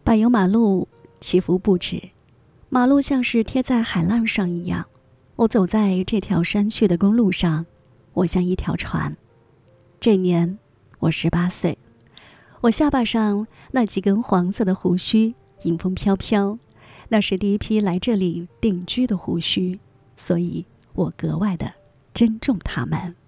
柏油马路起伏不止，马路像是贴在海浪上一样。我走在这条山区的公路上，我像一条船。这年我18岁，我下巴上那几根黄色的胡须迎风飘飘，那是第一批来这里定居的胡须，所以我格外的珍重它们。